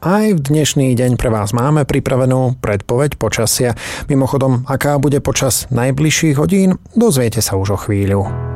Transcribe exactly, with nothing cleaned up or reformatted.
aj v dnešný deň pre vás máme pripravenú predpoveď počasia. Mimochodom, aká bude počas najbližších hodín, dozviete sa už o chvíľu.